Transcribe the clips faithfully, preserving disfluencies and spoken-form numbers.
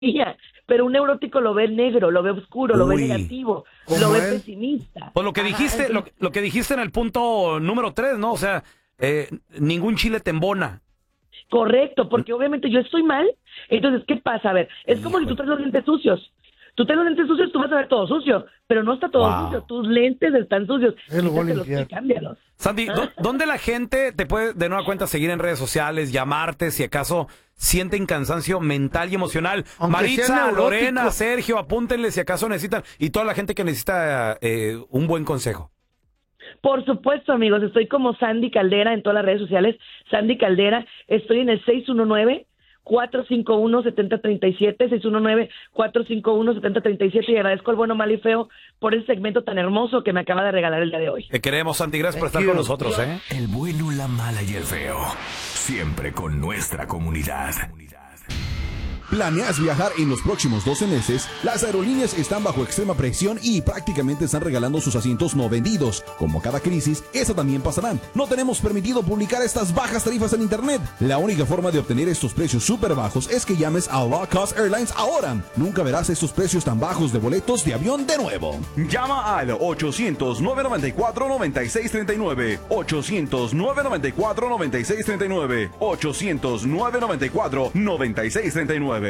día, pero un neurótico lo ve negro, lo ve oscuro, lo ve Uy. negativo, ¿Cómo lo ve es? pesimista. Pues lo que Ajá, dijiste, lo, entonces, lo que dijiste en el punto número tres, ¿no? O sea, eh, ningún chile te embona. correcto, porque obviamente yo estoy mal, entonces, ¿qué pasa? A ver, es como si tú traes los lentes sucios. Tú traes los lentes sucios, tú vas a ver todo sucio, pero no está todo Wow. sucio, tus lentes están sucios. Es lo voy a Quítatelos limpiar. y cámbialos. Sandy, ¿dó- ¿dónde la gente te puede de nueva cuenta seguir en redes sociales, llamarte si acaso sienten cansancio mental y emocional? Aunque sea Maritza, neurótico. Lorena, Sergio, apúntenle si acaso necesitan. Y toda la gente que necesita eh, un buen consejo. Por supuesto, amigos, estoy como Sandy Caldera en todas las redes sociales. Sandy Caldera, estoy en el seis uno nueve, cuatro cinco uno, siete cero tres siete, seis uno nueve, cuatro cinco uno, siete cero tres siete, y agradezco al bueno, mal y feo por ese segmento tan hermoso que me acaba de regalar el día de hoy. Te queremos, Sandy. Gracias por Thank estar con you. nosotros, ¿eh? El bueno, la mala y el feo. Siempre con nuestra comunidad. ¿Planeas viajar en los próximos doce meses? Las aerolíneas están bajo extrema presión y prácticamente están regalando sus asientos no vendidos. Como cada crisis, esa también pasará. No tenemos permitido publicar estas bajas tarifas en internet. La única forma de obtener estos precios súper bajos es que llames a Low Cost Airlines ahora. Nunca verás estos precios tan bajos de boletos de avión de nuevo. Llama al ochocientos, nueve noventa y cuatro, noventa y seis treinta y nueve. ochocientos, nueve noventa y cuatro, noventa y seis treinta y nueve. ochocientos, nueve noventa y cuatro, noventa y seis treinta y nueve.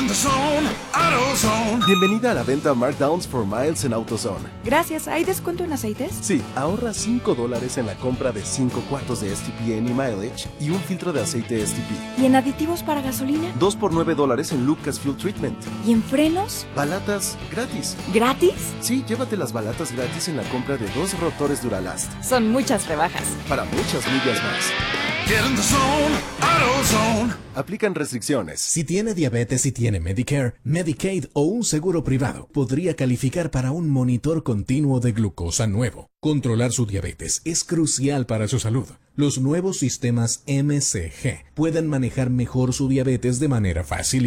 Bienvenida a la venta Markdowns for Miles en AutoZone. Gracias. ¿Hay descuento en aceites? Sí, ahorra cinco dólares en la compra de cinco cuartos de S T P Any Mileage y un filtro de aceite S T P. ¿Y en aditivos para gasolina? dos por nueve dólares en Lucas Fuel Treatment. ¿Y en frenos? Balatas gratis. ¿Gratis? Sí, llévate las balatas gratis en la compra de dos rotores Duralast. Son muchas rebajas. Para muchas millas más. Aplican restricciones. Si tiene diabetes y tiene Medicare, Medicaid o un seguro privado, podría calificar para un monitor continuo de glucosa nuevo. Controlar su diabetes es crucial para su salud. Los nuevos sistemas M C G pueden manejar mejor su diabetes de manera fácil